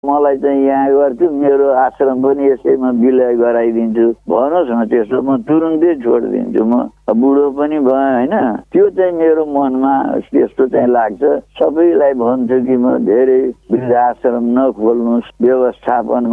मलाई चाहिँ यहाँ गर्थ्यो, मेरो आश्रम पनि यसैमा विलय गराइदिन्छु भन्नुहोस् न, त्यसो म तुरुन्तै छोडिदिन्छु। म बुढो पनि भएँ होइन, त्यो चाहिँ मेरो मनमा त्यस्तो चाहिँ लाग्छ। सबैलाई भन्छु कि म धेरै वृद्धाश्रम नखोल्नुहोस्, व्यवस्थापन